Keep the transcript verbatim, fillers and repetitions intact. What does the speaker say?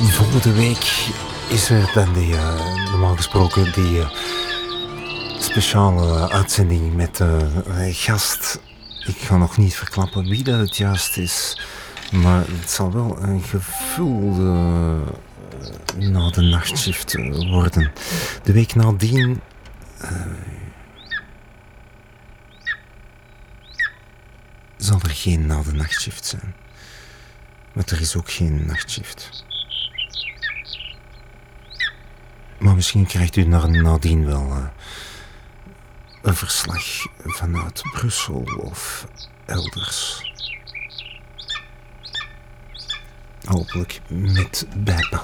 Volgende week is er dan die, uh, normaal gesproken, die uh, speciale uitzending met uh, een gast. Ik ga nog niet verklappen wie dat het juist is, maar het zal wel een gevulde uh, na de nachtshift worden. De week nadien uh, zal er geen na de nachtshift zijn. Maar er is ook geen nachtshift. Maar misschien krijgt u nadien wel uh, een verslag vanuit Brussel of elders. Hopelijk met bijpassing.